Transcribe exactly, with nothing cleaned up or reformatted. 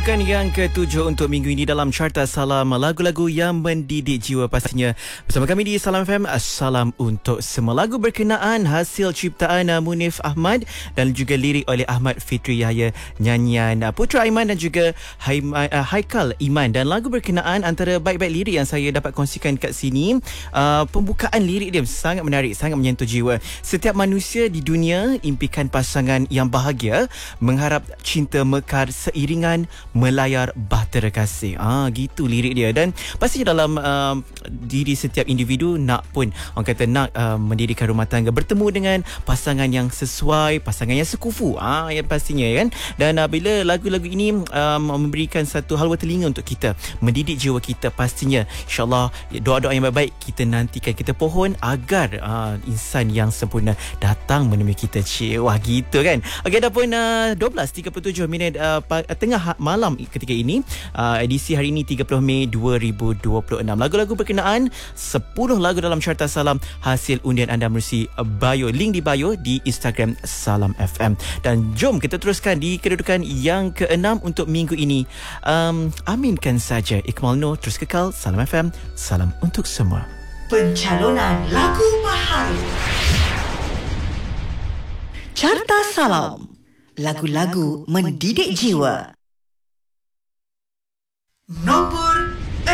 Kan yang ketujuh untuk minggu ini dalam Carta Salam, lagu-lagu yang mendidik jiwa pastinya. Bersama kami di Salam F M, salam untuk semua. Lagu berkenaan hasil ciptaan Munif Ahmad dan juga lirik oleh Ahmad Fitri Yahya, nyanyian Putra Aiman dan juga Haikal Iman. Dan lagu berkenaan antara baik-baik lirik yang saya dapat kongsikan kat sini, uh, pembukaan lirik dia sangat menarik, sangat menyentuh jiwa. Setiap manusia di dunia impikan pasangan yang bahagia, mengharap cinta mekar seiringan melayar bahtera kasih. Ah, gitu lirik dia. Dan pastinya dalam uh, diri setiap individu nak pun, orang kata nak uh, mendirikan rumah tangga, bertemu dengan pasangan yang sesuai, pasangan yang sekufu. Ah, yang pastinya kan. Dan uh, bila lagu-lagu ini uh, memberikan satu halwa telinga untuk kita, mendidik jiwa kita, pastinya insya-Allah doa-doa yang baik-baik kita nantikan, kita pohon agar uh, insan yang sempurna datang menemui kita. Cik, wah gitu kan. Okey, dah pun uh, dua belas tiga puluh tujuh minit uh, tengah malam ketika ini, uh, edisi hari ini tiga puluh Mei dua ribu dua puluh enam. Lagu-lagu berkenaan sepuluh lagu dalam Carta Salam hasil undian anda melalui bio, link di bio di Instagram Salam F M. Dan jom kita teruskan di kedudukan yang keenam untuk minggu ini. Um, aminkan saja Iqmal Noor, terus kekal Salam F M, salam untuk semua. Pencalonan lagu baharu Carta Salam, lagu-lagu mendidik jiwa. Nombor